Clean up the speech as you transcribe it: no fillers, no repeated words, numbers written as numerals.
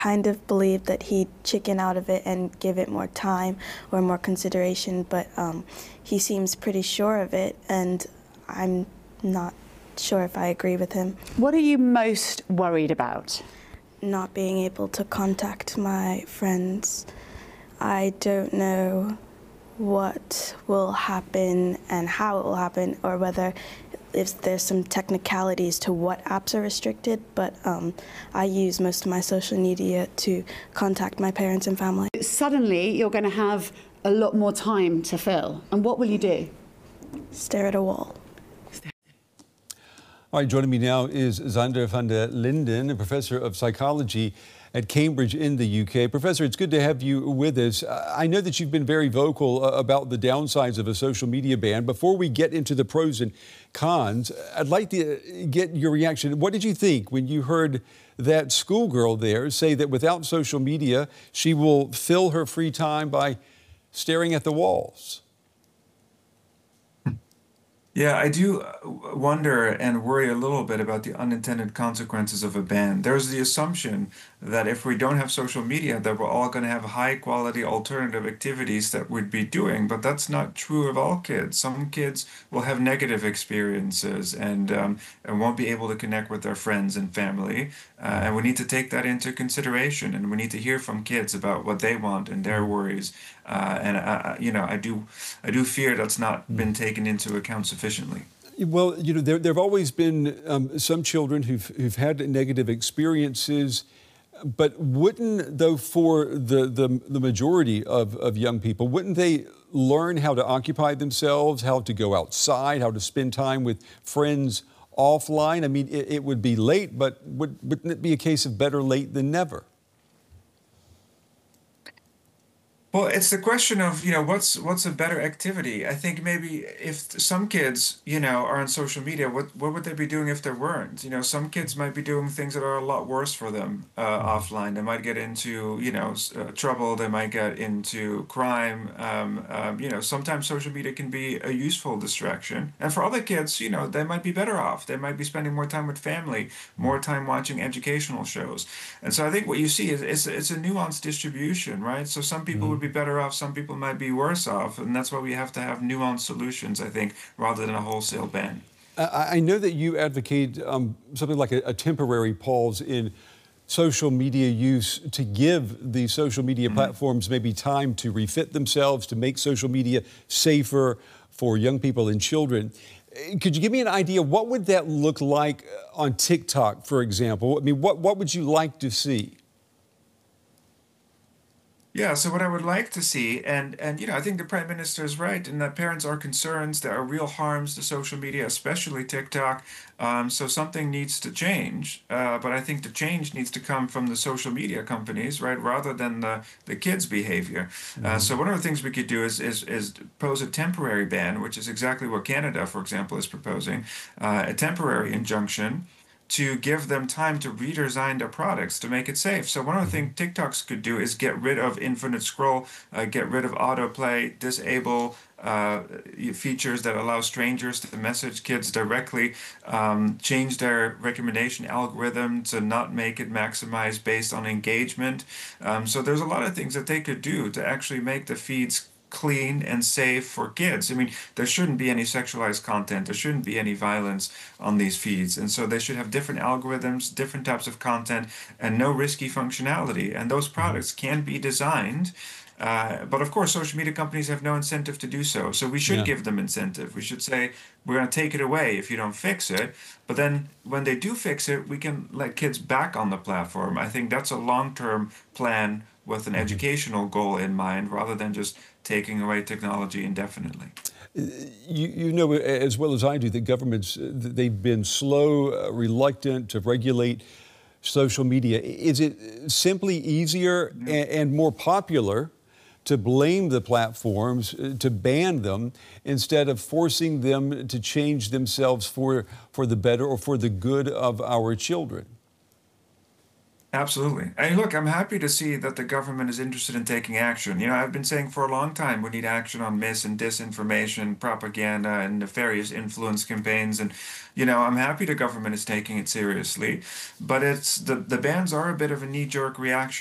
kind of believed that he'd chicken out of it and give it more time or more consideration, but he seems pretty sure of it, and I'm not sure if I agree with him. What are you most worried about? Not being able to contact my friends. I don't know what will happen and how it will happen, or whether if there's some technicalities to what apps are restricted, but I use most of my social media to contact my parents and family. Suddenly, you're going to have a lot more time to fill, and what will you do? Stare at a wall. All right, joining me now is Xander van der Linden, a professor of psychology at Cambridge in the UK. Professor, it's good to have you with us. I know that you've been very vocal about the downsides of a social media ban. Before we get into the pros and cons, I'd like to get your reaction. What did you think when you heard that schoolgirl there say that without social media, she will fill her free time by staring at the walls? Yeah, I do wonder and worry a little bit about the unintended consequences of a ban. There's the assumption that if we don't have social media, that we're all going to have high quality alternative activities that we'd be doing, but that's not true of all kids. Some kids will have negative experiences and won't be able to connect with their friends and family. And we need to take that into consideration, and we need to hear from kids about what they want and their worries. I do fear that's not been taken into account sufficiently. Well, there have always been some children who've had negative experiences, but wouldn't, though, for the majority of young people, wouldn't they learn how to occupy themselves, how to go outside, how to spend time with friends offline? I mean, it would be late, but wouldn't it be a case of better late than never? Well, it's the question of, what's a better activity? I think maybe if some kids, are on social media, what would they be doing if there weren't? Some kids might be doing things that are a lot worse for them offline. They might get into, trouble. They might get into crime. Sometimes social media can be a useful distraction. And for other kids, they might be better off. They might be spending more time with family, more time watching educational shows. And so I think what you see is it's a nuanced distribution, right? So some people would be better off, some people might be worse off, and that's why we have to have nuanced solutions, I think, rather than a wholesale ban. I know that you advocate something like a temporary pause in social media use to give the social media platforms maybe time to refit themselves, to make social media safer for young people and children. Could you give me an idea? What would that look like on TikTok, for example? I mean, what would you like to see? Yeah, so what I would like to see, and I think the Prime Minister is right in that parents are concerned there are real harms to social media, especially TikTok. So something needs to change, but I think the change needs to come from the social media companies, right, rather than the kids' behavior. So one of the things we could do is pose a temporary ban, which is exactly what Canada, for example, is proposing, a temporary injunction to give them time to redesign their products to make it safe. So one of the things TikToks could do is get rid of infinite scroll, get rid of autoplay, disable features that allow strangers to message kids directly, change their recommendation algorithm to not make it maximize based on engagement. So there's a lot of things that they could do to actually make the feeds clean and safe for kids. I mean, there shouldn't be any sexualized content. There shouldn't be any violence on these feeds. And so they should have different algorithms, different types of content, and no risky functionality. And those products can be designed. But of course, social media companies have no incentive to do so. So we should give them incentive. We should say, we're going to take it away if you don't fix it. But then when they do fix it, we can let kids back on the platform. I think that's a long-term plan with an educational goal in mind, rather than just taking away technology indefinitely. You know as well as I do that governments, they've been slow, reluctant to regulate social media. Is it simply easier and more popular to blame the platforms, to ban them, instead of forcing them to change themselves for the better or for the good of our children? Absolutely. And look, I'm happy to see that the government is interested in taking action. I've been saying for a long time we need action on mis and disinformation, propaganda, and nefarious influence campaigns. And, I'm happy the government is taking it seriously. But the bans are a bit of a knee-jerk reaction.